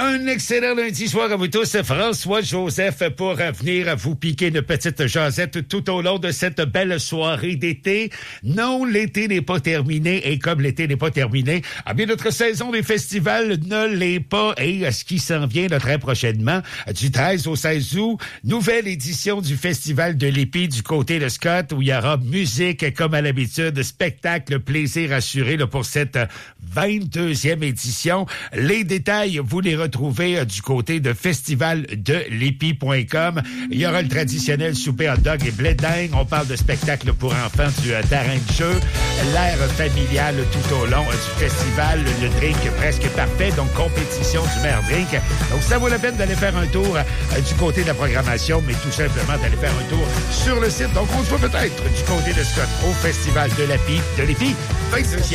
Un excellent lundi soir à vous tous. François-Joseph pour venir vous piquer une petite jasette tout au long de cette belle soirée d'été. Non, l'été n'est pas terminé et comme l'été n'est pas terminé, eh bien notre saison des festivals ne l'est pas et ce qui s'en vient très prochainement, du 13 au 16 août, nouvelle édition du Festival de l'Épi du côté de Scott où il y aura musique comme à l'habitude, spectacle, plaisir assuré pour cette 22e édition. Les détails, vous les retrouvez du côté de festivaldelépi.com. Il y aura le traditionnel souper hot dog et blé dingue. On parle de spectacle pour enfants, du terrain de jeu, l'air familial tout au long du festival, le drink presque parfait, donc compétition du meilleur drink. Donc ça vaut la peine d'aller faire un tour du côté de la programmation, mais tout simplement d'aller faire un tour sur le site. Donc on se voit peut-être du côté de Scott au Festival de l'Épi, 22e.